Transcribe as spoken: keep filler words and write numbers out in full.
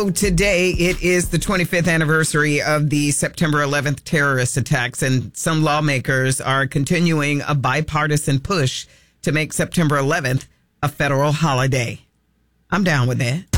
Today, it is the twenty-fifth anniversary of the September eleventh terrorist attacks, and some lawmakers are continuing a bipartisan push to make September eleventh a federal holiday. I'm down with that.